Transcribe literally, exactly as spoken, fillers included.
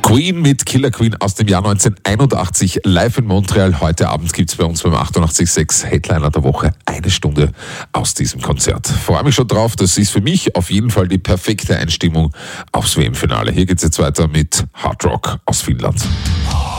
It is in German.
Queen mit Killer Queen aus dem Jahr neunzehnhunderteinundachtzig, live in Montreal. Heute Abend gibt es bei uns beim achtundachtzig Komma sechs Headliner der Woche eine Stunde aus diesem Konzert. Freue mich schon drauf, das ist für mich auf jeden Fall die perfekte Einstimmung aufs W M-Finale. Hier geht es jetzt weiter mit Hard Rock aus Finnland.